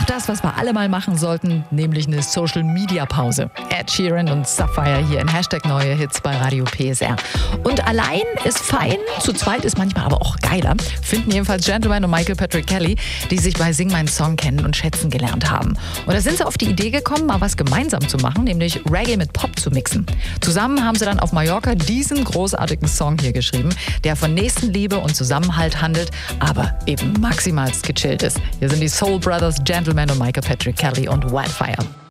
das, was wir alle mal machen sollten, nämlich eine Social-Media-Pause. Ed Sheeran und Sapphire hier in Hashtag Neue Hits bei Radio PSR. Und allein ist fein, zu zweit ist manchmal aber auch geiler, finden jedenfalls Gentleman und Michael Patrick Kelly, die sich bei Sing Mein Song kennen und schätzen gelernt haben. Und da sind sie auf die Idee gekommen, mal was gemeinsam zu machen, nämlich Reggae mit Pop zu mixen. Zusammen haben sie dann auf Mallorca diesen großartigen Song hier geschrieben, der von Nächstenliebe und Zusammenhalt handelt, aber eben maximalst gechillt ist. Hier sind die Soul Brothers, Gentleman und Michael Patrick Kelly und Wildfire.